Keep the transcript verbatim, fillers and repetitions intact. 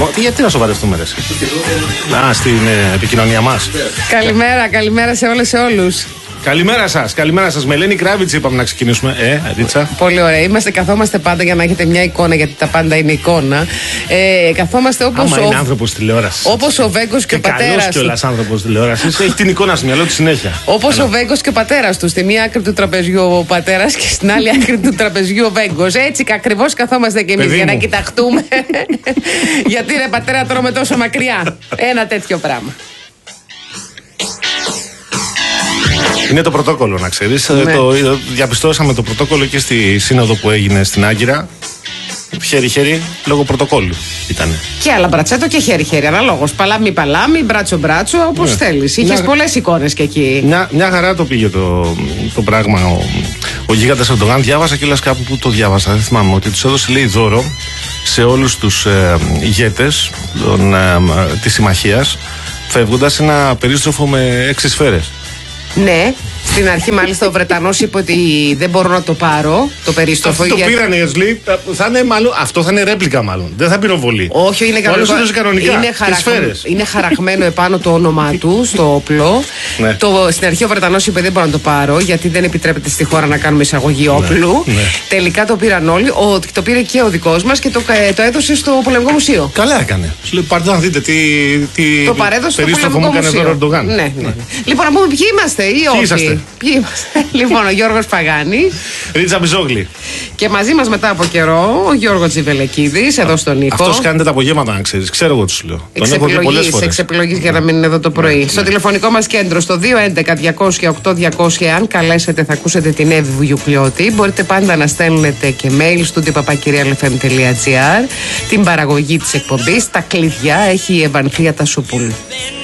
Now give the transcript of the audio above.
Γιατί να σοβαρευτούμε, ρε? Α, στην ε, επικοινωνία μας. Καλημέρα, καλημέρα σε όλες, σε όλους. Καλημέρα σας, καλημέρα σας. Με Ελένη Κράβιτς είπαμε να ξεκινήσουμε. Ε, Ρίτσα. Πολύ ωραία. Είμαστε, καθόμαστε πάντα για να έχετε μια εικόνα, γιατί τα πάντα είναι εικόνα. Ε, καθόμαστε όπως. Άμα ο... είναι άνθρωπος τηλεόρασης. Όπως ο Βέγκος και, και ο πατέρας. Και κιόλας άνθρωπος τηλεόρασης. Έχει την εικόνα στο μυαλό του συνέχεια. Όπως ο Βέγκος και ο πατέρας του. Στη μία άκρη του τραπεζιού ο πατέρας και στην άλλη άκρη του τραπεζιού ο Βέγκος. Έτσι ακριβώς καθόμαστε κι εμείς για να κοιταχτούμε. Γιατί ρε πατέρα τρώμε τόσο μακριά. Ένα τέτοιο πράγμα. Είναι το πρωτόκολλο, να ξέρεις. Ναι. Το, διαπιστώσαμε το πρωτόκολλο και στη σύνοδο που έγινε στην Άγκυρα. Χέρι-χέρι, λόγω πρωτοκόλλου ήτανε. Και άλλα μπρατσέτο και χέρι-χέρι. Αναλόγως. Παλάμι-παλάμι, μπράτσο-μπράτσο, όπως ναι. θέλεις. Είχες μια... πολλές εικόνες και εκεί. Μια, μια χαρά το πήγε το, το πράγμα. Ο, ο γίγαντας Ερντογάν, διάβασα κιόλας κάπου που το διάβασα. Δεν θυμάμαι ότι τους έδωσε, λέει, δώρο σε όλους τους ε, ηγέτες των, ε, της συμμαχίας, φεύγοντας ένα περίστροφο με έξι σφαίρες. Ναι, στην αρχή μάλιστα ο Βρετανός είπε ότι δεν μπορώ να το πάρω το περίστροφο. Αυτό γιατί... το πήρανε οι Εσλοί, θα είναι μάλλον, αυτό θα είναι ρέπλικα μάλλον. Δεν θα πυροβολεί. Όχι, είναι, κανονικά, κανονικά. Είναι, χαραχ... είναι χαραγμένο επάνω το όνομά του στο όπλο. Ναι. Το... Στην αρχή ο Βρετανός είπε δεν μπορώ να το πάρω γιατί δεν επιτρέπεται στη χώρα να κάνουμε εισαγωγή όπλου. Ναι. Ναι. Τελικά το πήραν όλοι. Ο... Το πήρε και ο δικός μας και το, το έδωσε στο Πολεμικό Μουσείο. Καλά έκανε. Σου λέει πάρτε να δείτε τι, τι το παρέδωσε περίστροφο μου έκανε τώρα ο Ερντογάν. Ναι, ναι. Ναι. Λοιπόν, να πούμε ποιοι είμαστε ή όχι. Ποιοι είμαστε. Λοιπόν, ο Γιώργος Παγάνης. Ρίτσα Μπιζόγλη. Και μαζί μας μετά από καιρό ο Γιώργος Τσιβελεκίδης, εδώ στον ήχο. Αυτός κάνετε τα απογεύματα, να ξέρεις. Ξέρω εγώ τους λέω. Εξεπιλογής, εξεπιλογής για να μην είναι εδώ το πρωί. Ναι, στο ναι. τηλεφωνικό μας κέντρο, στο δύο έντεκα διακόσια οκτώ διακόσια, αν καλέσετε θα ακούσετε την Εύη Βουγιουκλιώτη. Μπορείτε πάντα να στέλνετε και mail στο τυπαπακυριαλεφm τελεία gr. Την παραγωγή της εκπομπής, τα κλειδιά έχει η Ευανθία Τασούπουλου.